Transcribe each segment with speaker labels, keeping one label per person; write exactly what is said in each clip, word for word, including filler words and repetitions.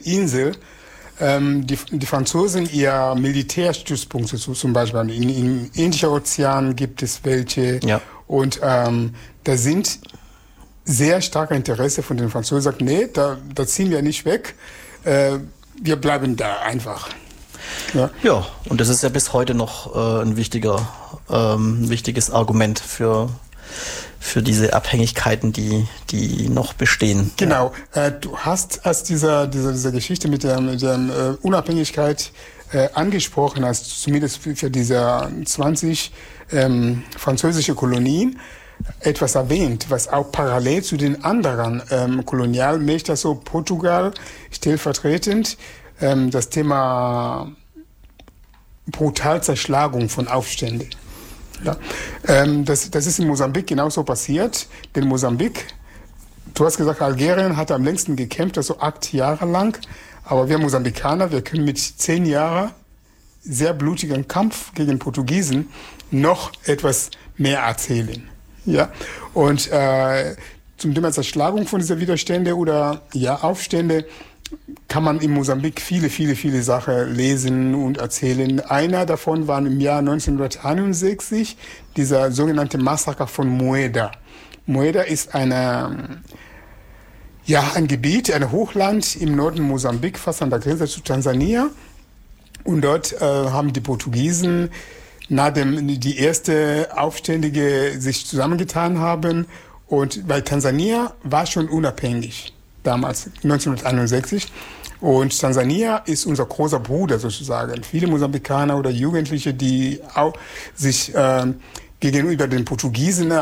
Speaker 1: Insel. Ähm, die, die Franzosen ihr Militärstützpunkte, so zum Beispiel in, im Indischen Ozean gibt es welche.
Speaker 2: Ja.
Speaker 1: Und ähm, da sind sehr starke Interesse von den Franzosen, sagt, nee, da, da ziehen wir nicht weg, äh, wir bleiben da einfach.
Speaker 2: Ja. ja, und das ist ja bis heute noch äh, ein wichtiger, ähm, wichtiges Argument für für diese Abhängigkeiten, die die noch bestehen.
Speaker 1: Genau. Ja. Äh, du hast als dieser diese, diese Geschichte mit der, mit der äh, Unabhängigkeit äh, angesprochen, als zumindest für, für diese zwanzig ähm, französische Kolonien etwas erwähnt, was auch parallel zu den anderen ähm, Kolonialmächten, so Portugal stellvertretend, ähm, das Thema Brutalzerschlagung von Aufständen. Ja. Ähm, das, das ist in Mosambik genauso passiert, denn Mosambik, du hast gesagt, Algerien hat am längsten gekämpft, also acht Jahre lang, aber wir Mosambikaner, wir können mit zehn Jahren sehr blutigen Kampf gegen Portugiesen noch etwas mehr erzählen. Ja, und äh, zum Thema Zerschlagung von dieser Widerstände oder ja Aufstände kann man in Mosambik viele, viele, viele Sachen lesen und erzählen. Einer davon war im Jahr neunzehnhunderteinundsechzig dieser sogenannte Massaker von Mueda. Mueda ist eine, ja, ein Gebiet, ein Hochland im Norden Mosambik, fast an der Grenze zu Tansania. Und dort äh, haben die Portugiesen, nachdem die erste Aufständige sich zusammengetan haben, und weil Tansania war schon unabhängig damals, neunzehnhunderteinundsechzig, und Tansania ist unser großer Bruder sozusagen. Viele Mosambikaner oder Jugendliche, die auch sich äh, gegenüber den Portugiesen äh,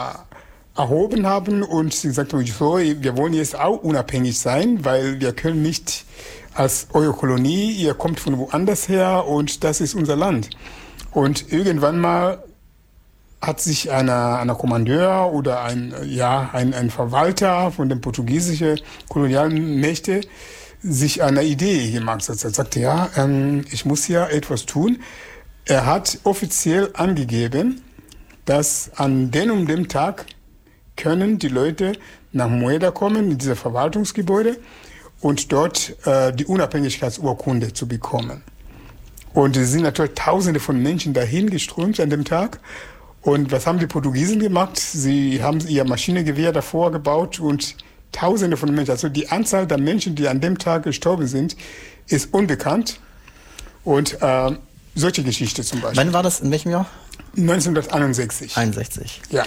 Speaker 1: erhoben haben und sie gesagt haben, so, wir wollen jetzt auch unabhängig sein, weil wir können nicht als eure Kolonie, ihr kommt von woanders her und das ist unser Land. Und irgendwann mal hat sich einer, einer Kommandeur oder ein, ja, ein, ein Verwalter von den portugiesischen Kolonialmächte sich eine Idee gemacht. Er sagte, ja, ähm, ich muss ja etwas tun. Er hat offiziell angegeben, dass an dem und dem Tag können die Leute nach Mueda kommen, in diese Verwaltungsgebäude, und dort äh, die Unabhängigkeitsurkunde zu bekommen. Und es sind natürlich Tausende von Menschen dahin geströmt an dem Tag. Und was haben die Portugiesen gemacht? Sie haben ihr Maschinengewehr davor gebaut und Tausende von Menschen, also die Anzahl der Menschen, die an dem Tag gestorben sind, ist unbekannt. Und äh, solche Geschichte zum Beispiel.
Speaker 2: Wann war das? In welchem Jahr?
Speaker 1: neunzehnhunderteinundsechzig.
Speaker 2: einundsechzig.
Speaker 1: Ja.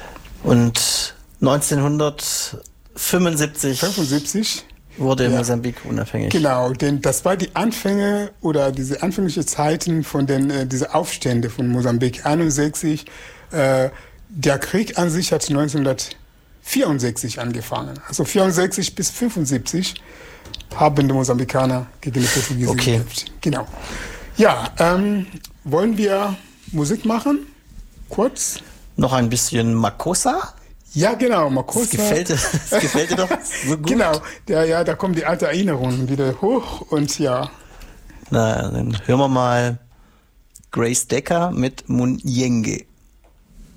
Speaker 2: Und neunzehnhundertfünfundsiebzig
Speaker 1: fünfundsiebzig
Speaker 2: wurde
Speaker 1: ja.
Speaker 2: Mosambik unabhängig.
Speaker 1: Genau, denn das war die Anfänge oder diese anfängliche Zeiten von den äh, diese Aufstände von Mosambik einundsechzig. Äh, der Krieg an sich hat neunzehnhundertvierundsechzig angefangen. Also vierundsechzig bis fünfundsiebzig haben die Mosambikaner gegen die Portugiesen
Speaker 2: okay.
Speaker 1: gekämpft. Genau. Ja, ähm, wollen wir Musik machen? Kurz.
Speaker 2: Noch ein bisschen Makossa?
Speaker 1: Ja, genau, Makossa.
Speaker 2: Das gefällt, das gefällt dir doch so gut.
Speaker 1: Genau, ja, ja, da kommen die alten Erinnerungen wieder hoch und ja.
Speaker 2: Na, dann hören wir mal Grace Decker mit Munyenge.